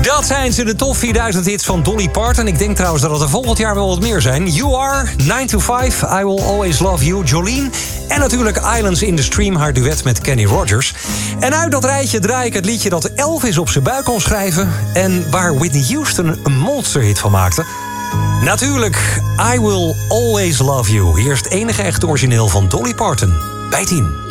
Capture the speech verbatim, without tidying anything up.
Dat zijn ze, de top vierduizend hits van Dolly Parton. Ik denk trouwens dat het er volgend jaar wel wat meer zijn. You Are, nine to five, I Will Always Love You, Jolene. En natuurlijk Islands in the Stream, haar duet met Kenny Rogers. En uit dat rijtje draai ik het liedje dat Elvis op zijn buik kon schrijven... en waar Whitney Houston een monsterhit van maakte. Natuurlijk I Will Always Love You. Hier is het enige echte origineel van Dolly Parton. Bij tien.